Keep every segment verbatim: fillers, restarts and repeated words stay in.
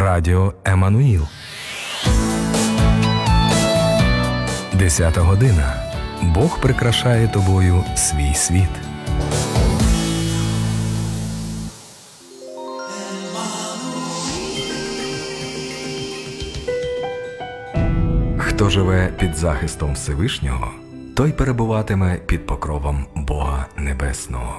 Радіо Еммануїл. Десята година. Бог прикрашає тобою свій світ. Хто живе під захистом Всевишнього, той перебуватиме під покровом Бога Небесного.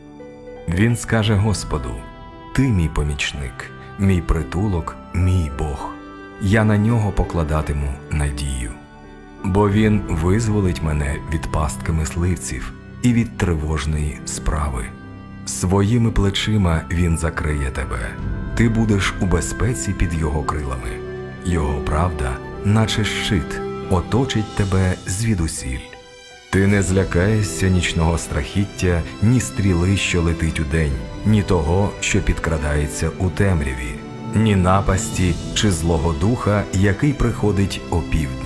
Він скаже Господу: «Ти мій помічник, мій притулок, мій Бог. Я на нього покладатиму надію. Бо він визволить мене від пастки мисливців і від тривожної справи. Своїми плечима він закриє тебе. Ти будеш у безпеці під його крилами. Його правда, наче щит, оточить тебе звідусіль. Ти не злякаєшся нічного страхіття, ні стріли, що летить удень, ні того, що підкрадається у темряві, ні напасті чи злого духа, який приходить опівдні.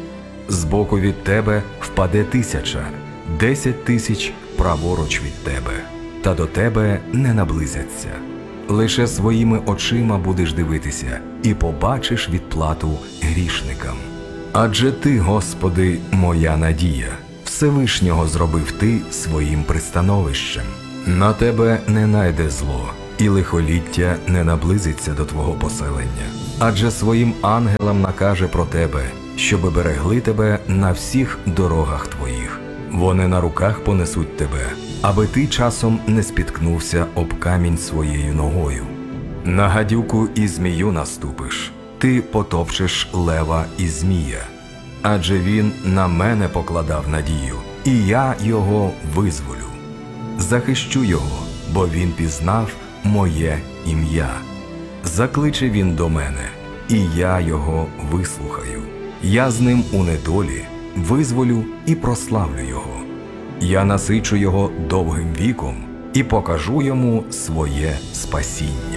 Збоку від тебе впаде тисяча, десять тисяч праворуч від тебе, та до тебе не наблизяться. Лише своїми очима будеш дивитися і побачиш відплату грішникам. Адже ти, Господи, моя надія, Всевишнього зробив ти своїм пристановищем. На тебе не найде зло, і лихоліття не наблизиться до твого поселення. Адже своїм ангелам накаже про тебе, щоби берегли тебе на всіх дорогах твоїх. Вони на руках понесуть тебе, аби ти часом не спіткнувся об камінь своєю ногою. На гадюку і змію наступиш, ти потопчеш лева і змія. Адже він на мене покладав надію, і я його визволю. Захищу його, бо він пізнав моє ім'я. Закличе він до мене, і я його вислухаю. Я з ним у недолі визволю і прославлю його. Я насичу його довгим віком і покажу йому своє спасіння.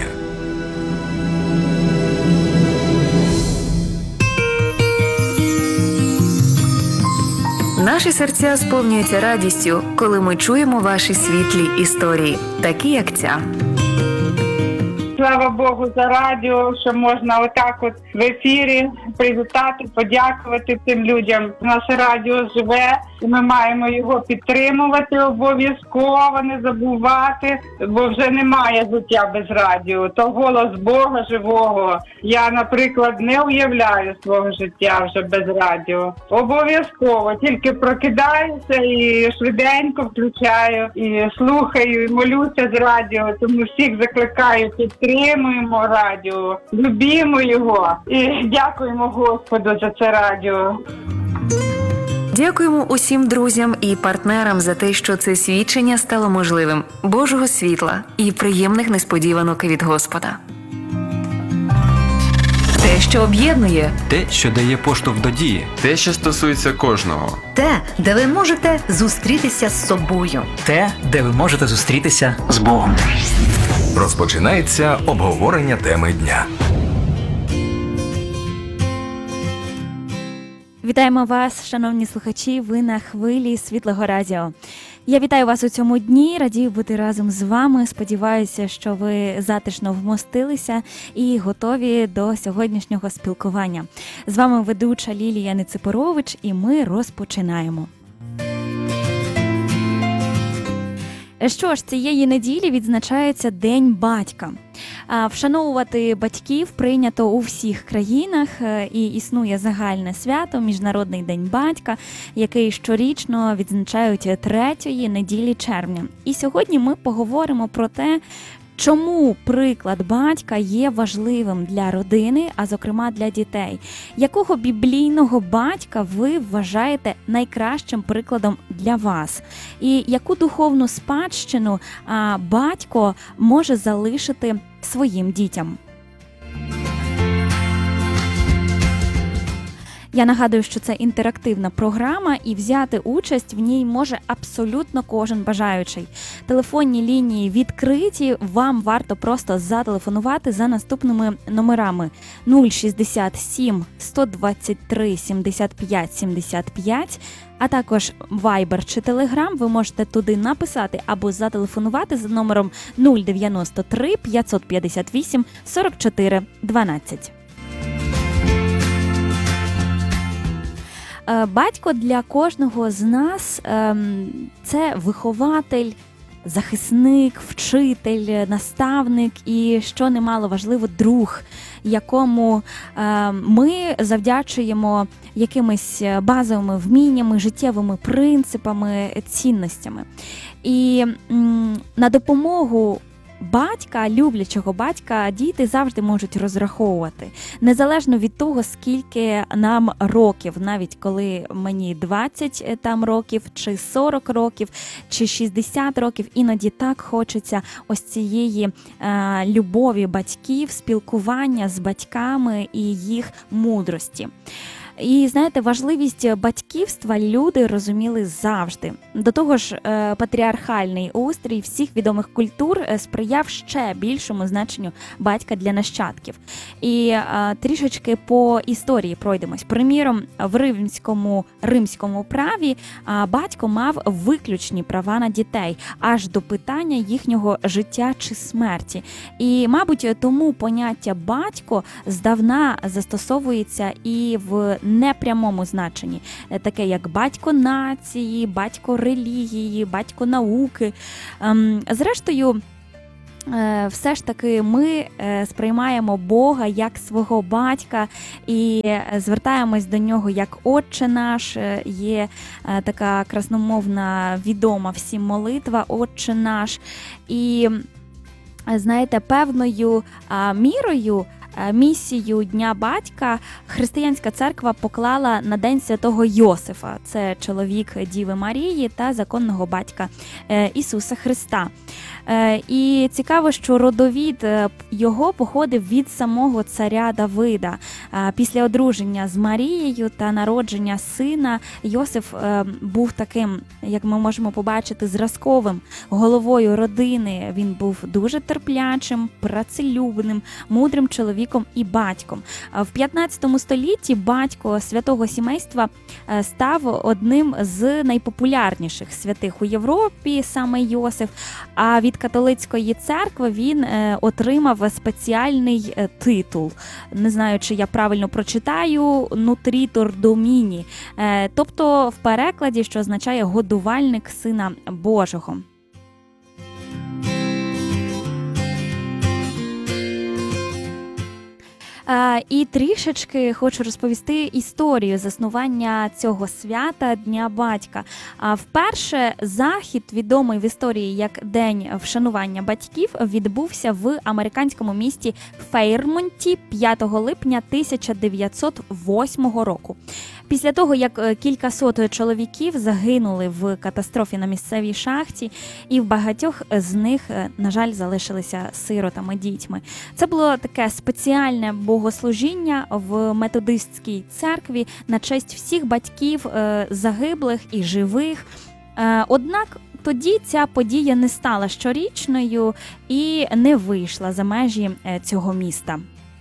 Наші серця сповнюються радістю, коли ми чуємо ваші світлі історії, такі як ця. Слава Богу за радіо, що можна отак от в ефірі привітати, подякувати тим людям. Наше радіо живе, і ми маємо його підтримувати обов'язково, не забувати, бо вже немає життя без радіо. То голос Бога живого. Я, наприклад, не уявляю свого життя вже без радіо. Обов'язково. Тільки прокидаюся і швиденько включаю, і слухаю, і молюся з радіо. Тому всіх закликаю, підтримуємо радіо, любімо його і дякуємо Господу за це радіо. Дякуємо усім друзям і партнерам за те, що це свідчення стало можливим. Божого світла і приємних несподіванок від Господа. Те, що об'єднує. Те, що дає поштовх до дії. Те, що стосується кожного. Те, де ви можете зустрітися з собою. Те, де ви можете зустрітися з Богом. Розпочинається обговорення теми дня. Вітаємо вас, шановні слухачі, ви на хвилі Світлого Радіо. Я вітаю вас у цьому дні, радію бути разом з вами. Сподіваюся, що ви затишно вмостилися і готові до сьогоднішнього спілкування. З вами ведуча Лілія Неципорович, і ми розпочинаємо. Що ж, цієї неділі відзначається День батька. Вшановувати батьків прийнято у всіх країнах, і існує загальне свято – Міжнародний день батька, який щорічно відзначають третьої неділі червня. І сьогодні ми поговоримо про те, чому приклад батька є важливим для родини, а зокрема для дітей. Якого біблійного батька ви вважаєте найкращим прикладом для вас? І яку духовну спадщину а, батько може залишити своїм дітям? Я нагадую, що це інтерактивна програма, і взяти участь в ній може абсолютно кожен бажаючий. Телефонні лінії відкриті, вам варто просто зателефонувати за наступними номерами нуль шістдесят сім сто двадцять три сімдесят п'ять сімдесят п'ять, а також Viber чи Telegram. Ви можете туди написати або зателефонувати за номером нуль дев'яносто три п'ятсот п'ятдесят вісім сорок чотири дванадцять. Батько для кожного з нас – це вихователь, захисник, вчитель, наставник і, що немало важливо, друг, якому ми завдячуємо якимись базовими вміннями, життєвими принципами, цінностями. І на допомогу батька, люблячого батька, діти завжди можуть розраховувати. Незалежно від того, скільки нам років, навіть коли мені двадцять там років, чи сорок років, чи шістдесят років, іноді так хочеться ось цієї е, любові батьків, спілкування з батьками і їх мудрості. І, знаєте, важливість батьківства люди розуміли завжди. До того ж, патріархальний устрій всіх відомих культур сприяв ще більшому значенню батька для нащадків. І а, трішечки по історії пройдемось. Приміром, в римському, римському праві а, батько мав виключні права на дітей, аж до питання їхнього життя чи смерті. І, мабуть, тому поняття «батько» здавна застосовується і в непрямому значенні, таке як батько нації, батько релігії, батько науки. Зрештою, все ж таки ми сприймаємо Бога як свого батька і звертаємось до нього як «Отче наш». Є така красномовна, відома всім молитва «Отче наш». І, знаєте, певною мірою місію Дня батька християнська церква поклала на День святого Йосифа. Це чоловік Діви Марії та законного батька Ісуса Христа. І цікаво, що родовід його походив від самого царя Давида. Після одруження з Марією та народження сина Йосиф був таким, як ми можемо побачити, зразковим головою родини. Він був дуже терплячим, працелюбним, мудрим чоловіком і батьком. В п'ятнадцятому столітті батько святого сімейства став одним з найпопулярніших святих у Європі, саме Йосиф, а від католицької церкви він отримав спеціальний титул. Не знаю, чи я правильно прочитаю, «Нутрітор доміні», тобто в перекладі, що означає «годувальник Сина Божого». І трішечки хочу розповісти історію заснування цього свята Дня батька. Вперше захід, відомий в історії як День вшанування батьків, відбувся в американському місті Фейрмонті п'ятого липня тисяча дев'ятсот восьмого року. Після того, як кількасот чоловіків загинули в катастрофі на місцевій шахті, і в багатьох з них, на жаль, залишилися сиротами, дітьми. Це було таке спеціальне богослужіння в методистській церкві на честь всіх батьків загиблих і живих. Однак тоді ця подія не стала щорічною і не вийшла за межі цього міста.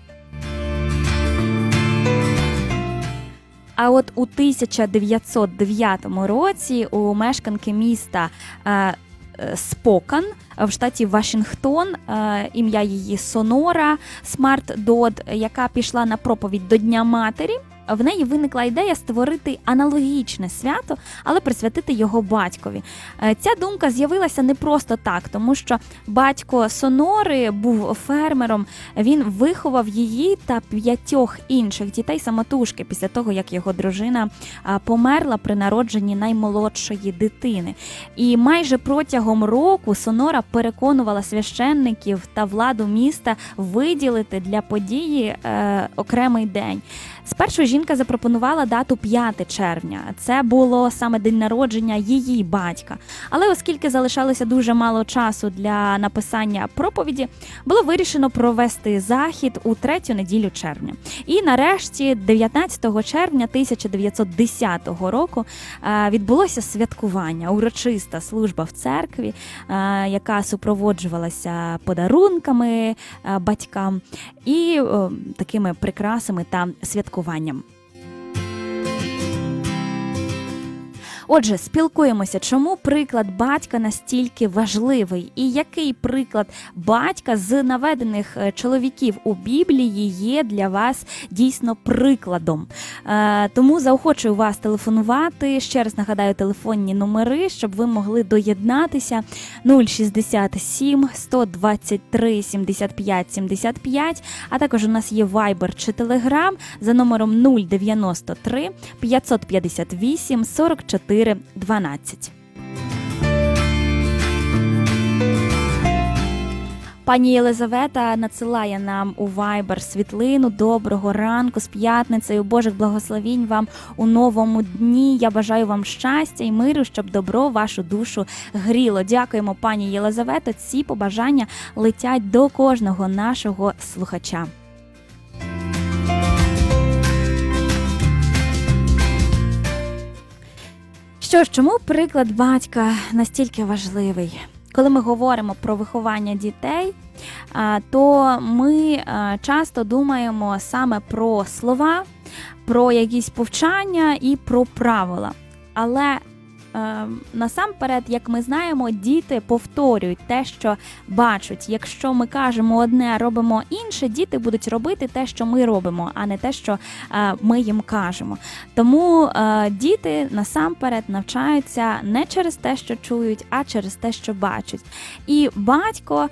А от у тисяча дев'ятсот дев'ятому році у мешканки міста е, Спокан в штаті Вашингтон, е, ім'я її Сонора Смарт Дод, яка пішла на проповідь до Дня матері, в неї виникла ідея створити аналогічне свято, але присвятити його батькові. Ця думка з'явилася не просто так, тому що батько Сонори був фермером, він виховав її та п'ятьох інших дітей самотужки після того, як його дружина померла при народженні наймолодшої дитини. І майже протягом року Сонора переконувала священників та владу міста виділити для події е, окремий день. Спершу жінка жінка запропонувала дату п'яте червня. Це було саме день народження її батька. Але оскільки залишалося дуже мало часу для написання проповіді, було вирішено провести захід у третю неділю червня. І нарешті дев'ятнадцятого червня тисяча дев'ятсот десятого року відбулося святкування, урочиста служба в церкві, яка супроводжувалася подарунками батькам і о, такими прикрасами та святкуванням. Отже, спілкуємося, чому приклад батька настільки важливий і який приклад батька з наведених чоловіків у Біблії є для вас дійсно прикладом. Е, тому заохочую вас телефонувати. Ще раз нагадаю телефонні номери, щоб ви могли доєднатися. нуль шістдесят сім сто двадцять три сімдесят п'ять сімдесят п'ять, а також у нас є Viber чи Telegram за номером нуль дев'яносто три п'ятсот п'ятдесят вісім сорок чотири дванадцять. Пані Єлизавета надсилає нам у Viber світлину. Доброго ранку з п'ятницею. Божих благословінь вам у новому дні. Я бажаю вам щастя і миру, щоб добро вашу душу гріло. Дякуємо, пані Єлизавето. Ці побажання летять до кожного нашого слухача. Що ж, чому приклад батька настільки важливий? Коли ми говоримо про виховання дітей, то ми часто думаємо саме про слова, про якісь повчання і про правила. Але насамперед, як ми знаємо, діти повторюють те, що бачать. Якщо ми кажемо одне, робимо інше, діти будуть робити те, що ми робимо, а не те, що ми їм кажемо. Тому діти насамперед навчаються не через те, що чують, а через те, що бачать. І батько,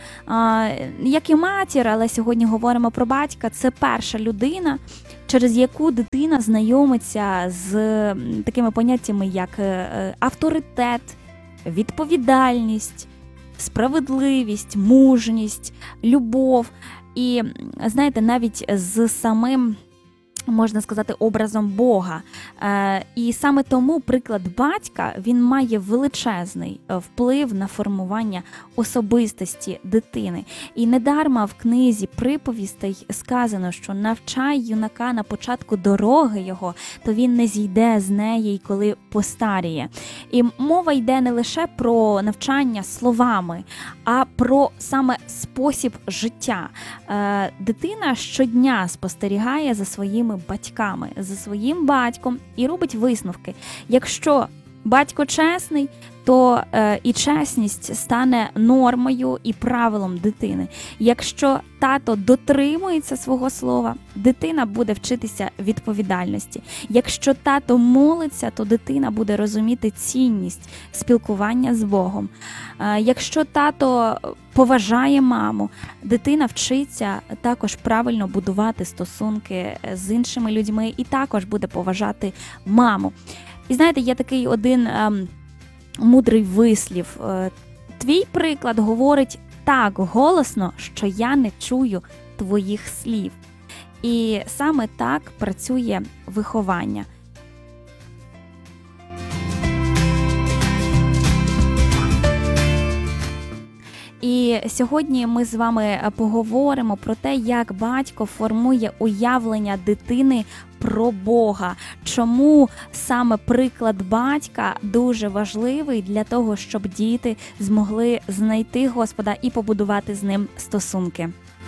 як і матір, але сьогодні говоримо про батька, це перша людина, через яку дитина знайомиться з такими поняттями, як авторитет, відповідальність, справедливість, мужність, любов. І, знаєте, навіть з самим, можна сказати, образом Бога. І саме тому приклад батька, він має величезний вплив на формування особистості дитини. І недарма в книзі приповістей сказано, що навчай юнака на початку дороги його, то він не зійде з неї, коли постаріє. І мова йде не лише про навчання словами, а про саме спосіб життя. Дитина щодня спостерігає за своїми батьками, за своїм батьком і робить висновки. Якщо батько чесний, то е, і чесність стане нормою і правилом дитини. Якщо тато дотримується свого слова, дитина буде вчитися відповідальності. Якщо тато молиться, то дитина буде розуміти цінність спілкування з Богом. Е, якщо тато поважає маму, дитина вчиться також правильно будувати стосунки з іншими людьми і також буде поважати маму. І знаєте, є такий один ем, мудрий вислів. Твій приклад говорить так голосно, що я не чую твоїх слів. І саме так працює виховання. І сьогодні ми з вами поговоримо про те, як батько формує уявлення дитини про Бога. Чому саме приклад батька дуже важливий для того, щоб діти змогли знайти Господа і побудувати з ним стосунки.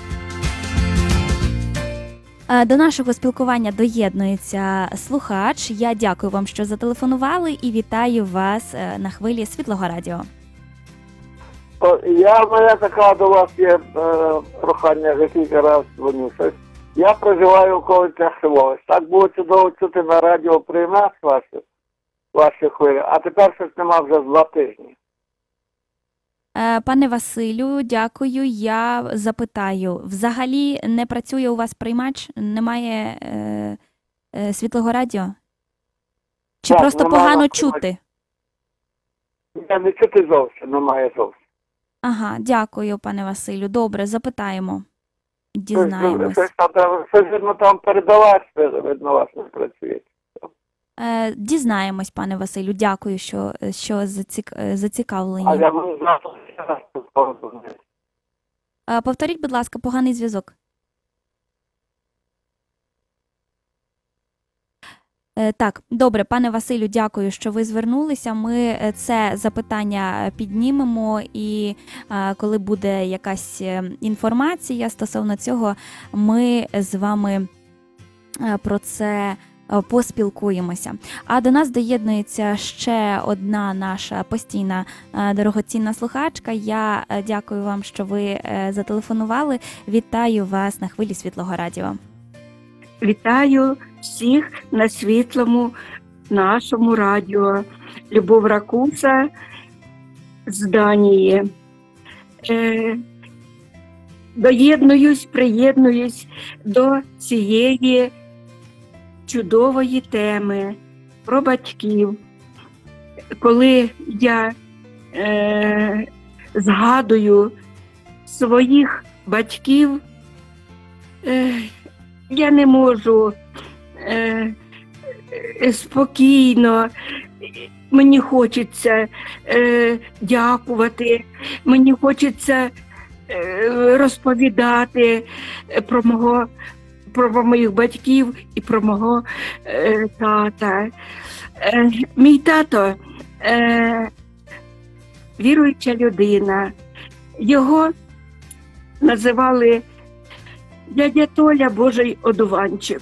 До нашого спілкування доєднується слухач. Я дякую вам, що зателефонували, і вітаю вас на хвилі Світлого радіо. Я, моя така до вас є е, прохання, вже кілька разів дзвоню. Я проживаю в околицях Львова. Так було чудово чути на радіо при нас ваші, ваші хвилі, а тепер щось нема вже два тижні. Пане Василю, дякую. Я запитаю, взагалі не працює у вас приймач? Немає е, е, Світлого радіо? Чи так, просто погано чути? Я не чути зовсім, немає зовсім. Ага, дякую, пане Василю. Добре, запитаємо. дізнаємось. Щось там треба, щось, видно, там передавати, видно, вас не працює. Е, Дізнаємось, пане Василю. Дякую, що, що зацік... зацікавлені. А я не знаю, що ще раз тут повернути. Е, Повторіть, будь ласка, поганий зв'язок. Е, Так, добре, пане Василю, дякую, що ви звернулися. Ми е, це запитання піднімемо, і е, коли буде якась е, інформація стосовно цього, ми з вами е, про це е, поспілкуємося. А до нас доєднується ще одна наша постійна е, дорогоцінна слухачка. Я е, дякую вам, що ви е, зателефонували. Вітаю вас на хвилі Світлого Радіо. Вітаю всіх на світлому нашому радіо. Любов Ракуса з Данії. Е, доєднуюсь, приєднуюсь до цієї чудової теми про батьків. Коли я е, згадую своїх батьків, е, я не можу е, е, спокійно, мені хочеться е, дякувати, мені хочеться е, розповідати про мого, про моїх батьків і про мого е, тата. Е, мій тато е, віруюча людина. Його називали дядя Толя Божий одуванчик.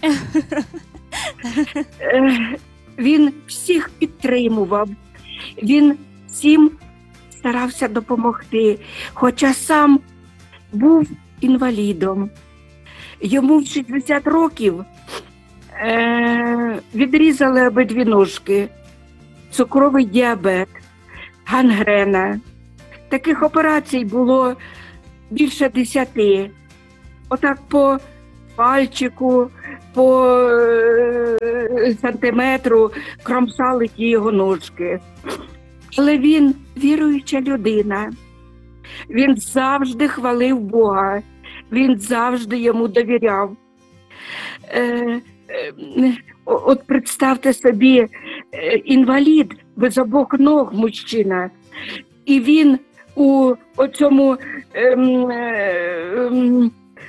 Е, він всіх підтримував, він всім старався допомогти, хоча сам був інвалідом. Йому в шістдесят років е, відрізали обидві ножки, цукровий діабет, гангрена. Таких операцій було більше десяти. Отак по пальчику, по е, сантиметру кромсали ті його ножки. Але він віруюча людина. Він завжди хвалив Бога. Він завжди йому довіряв. Е, е, от представте собі, е, інвалід без обох ног мужчина. І він у оцьому ем, ем,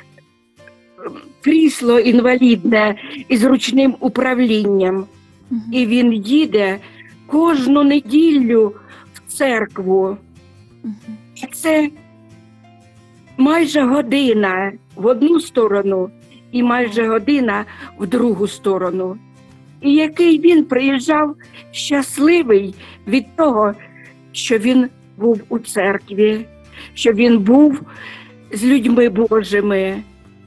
крісло інвалідне із ручним управлінням. Угу. І він їде кожну неділю в церкву. Угу. І це майже година в одну сторону і майже година в другу сторону. І який він приїжджав щасливий від того, що він був у церкві, що він був з людьми Божими.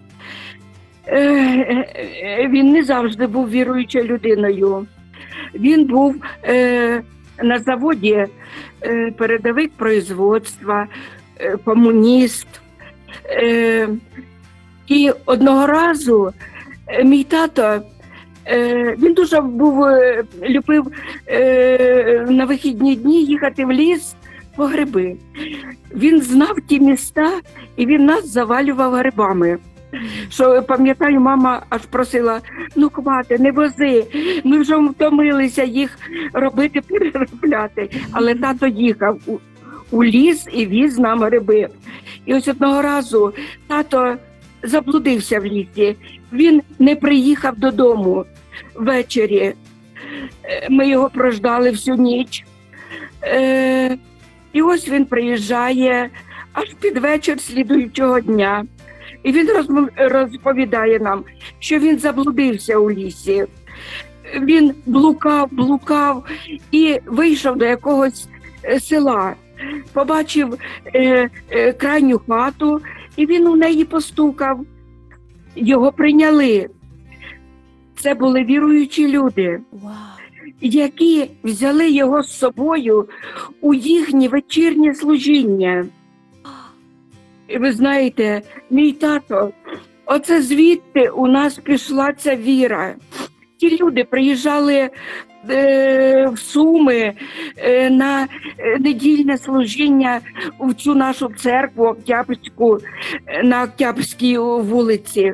Він не завжди був віруючою людиною. Він був е, на заводі е, передовик производства, е, комуніст. Е, і одного разу е, мій тато, е, він дуже був, е, любив е, на вихідні дні їхати в ліс по гриби. Він знав ті міста, і він нас завалював грибами. Що, пам'ятаю, мама аж просила, ну хвати, не вози, ми вже втомилися їх робити, переробляти. Але тато їхав у, у ліс і віз нам гриби. І ось одного разу тато заблудився в лісі, він не приїхав додому ввечері. Ми його прождали всю ніч. Е, і ось він приїжджає аж під вечір слідуючого дня. І він розповідає нам, що він заблудився у лісі. Він блукав, блукав і вийшов до якогось села. Побачив е, е, крайню хату, і він у неї постукав. Його прийняли. Це були віруючі люди, Вау. які взяли його з собою у їхнє вечірнє служіння. І ви знаєте, мій тато, оце звідти у нас пішла ця віра. Ті люди приїжджали е, в Суми е, на недільне служіння в цю нашу церкву Октябрьську е, на Октябрьській вулиці.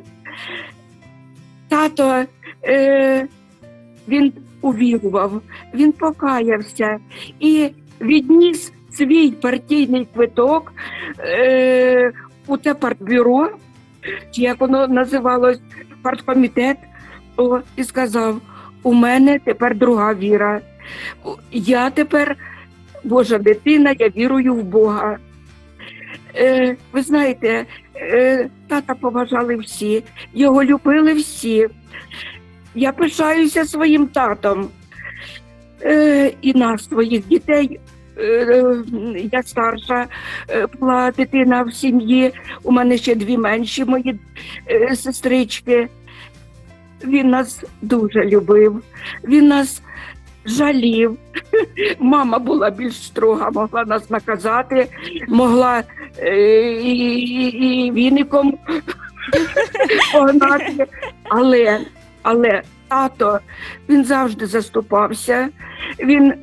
Тато, е, він увірував, він покаявся і відніс свій партійний квиток е, у те партбюро, чи як воно називалось, парткомітет, о, і сказав: у мене тепер друга віра. Я тепер Божа дитина, я вірую в Бога. Е, ви знаєте, е, тата поважали всі, його любили всі. Я пишаюся своїм татом е, і нас, своїх дітей. Е, я старша е, була дитина в сім'ї, у мене ще дві менші мої е, сестрички. Він нас дуже любив, він нас жалів. Мама була більш строга, могла нас наказати, могла е, і, і, і віником погнати. Але, але тато, він завжди заступався. Він,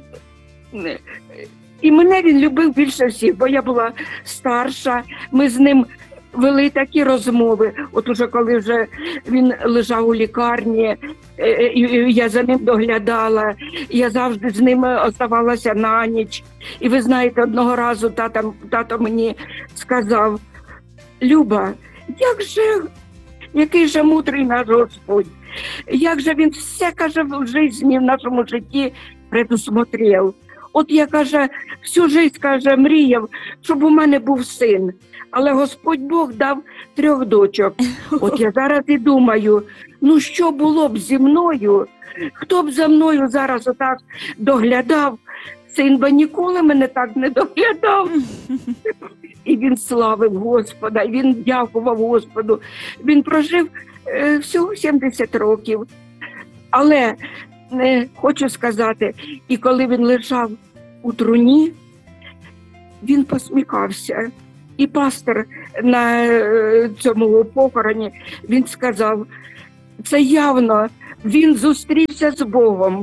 і мене він любив більше всіх, бо я була старша, ми з ним вели такі розмови. От уже коли вже він лежав у лікарні, і я за ним доглядала, я завжди з ним оставалася на ніч. І ви знаєте, одного разу тато, тато мені сказав: Люба, як же, який же мудрий наш Господь, як же він все, каже, в житті, в нашому житті предусмотрів. От я, каже, всю життя, каже, мріяв, щоб у мене був син. Але Господь Бог дав трьох дочок. От я зараз і думаю, ну що було б зі мною? Хто б за мною зараз отак доглядав? Син би ніколи мене так не доглядав. І він славив Господа, і він дякував Господу. Він прожив е, всього сімдесят років. Але не хочу сказати, і коли він лежав у труні, він посміхався. І пастор на цьому похороні, він сказав: це явно він зустрівся з Богом.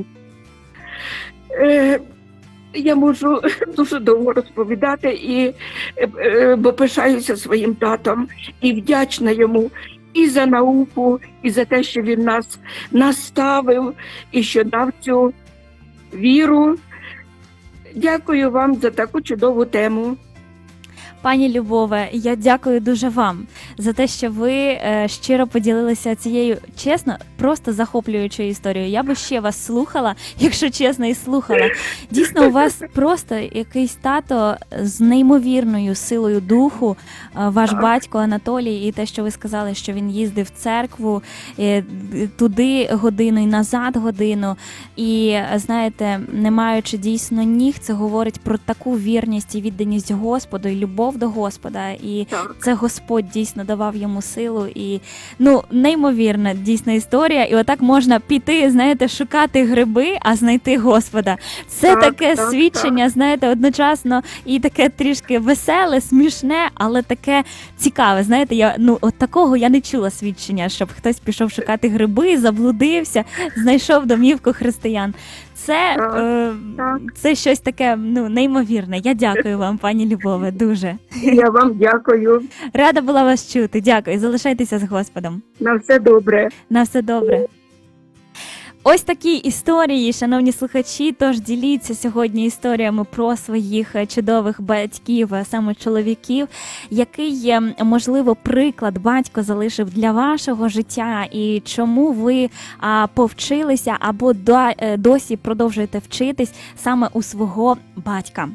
Е, я можу дуже довго розповідати, і, е, бо пишаюся своїм татом і вдячна йому і за науку, і за те, що він нас наставив, і що дав цю віру. Дякую вам за таку чудову тему. Пані Любове, я дякую дуже вам за те, що ви е, щиро поділилися цією, чесно, просто захоплюючою історією. Я би ще вас слухала, якщо чесно, і слухала. Дійсно, у вас просто якийсь тато з неймовірною силою духу, е, ваш батько Анатолій, і те, що ви сказали, що він їздив в церкву е, туди годину і назад годину. І, знаєте, не маючи дійсно ніг, це говорить про таку вірність і відданість Господу, і любов до Господа, і так. Це Господь дійсно давав йому силу, і, ну, неймовірна дійсна історія, і отак можна піти, знаєте, шукати гриби, а знайти Господа. Це так, таке так, свідчення, так. знаєте, одночасно і таке трішки веселе, смішне, але таке цікаве, знаєте, я, ну, от такого я не чула свідчення, щоб хтось пішов шукати гриби, заблудився, знайшов домівку християн. Це, е, це щось таке, ну, неймовірне. Я дякую вам, пані Любове, дуже. Я вам дякую. Рада була вас чути. Дякую. Залишайтеся з Господом. На все добре. На все добре. Ось такі історії, шановні слухачі, тож діліться сьогодні історіями про своїх чудових батьків, саме чоловіків, який, можливо, приклад батько залишив для вашого життя і чому ви а, повчилися або до, досі продовжуєте вчитись саме у свого батька.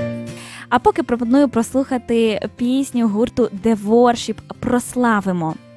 А поки пропоную прослухати пісню гурту The Worship «Прославимо».